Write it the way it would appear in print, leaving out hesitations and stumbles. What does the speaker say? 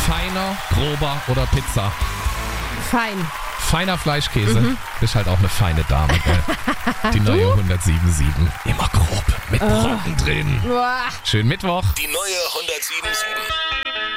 Feiner, grober oder Pizza? Fein. Feiner Fleischkäse. Bist halt auch eine feine Dame, gell? Die neue 107.7. Immer grob, mit Brocken drin. Uah. Schönen Mittwoch. Die neue 107.7.